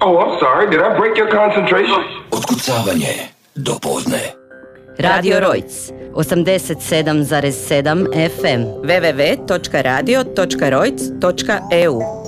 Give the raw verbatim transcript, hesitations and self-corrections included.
Oh, I'm sorry. Did I break your concentration? Otkucavanje do podne. Radio Rojc, osamdeset sedam zarez sedam F M, w w w točka radio točka rojc točka e u.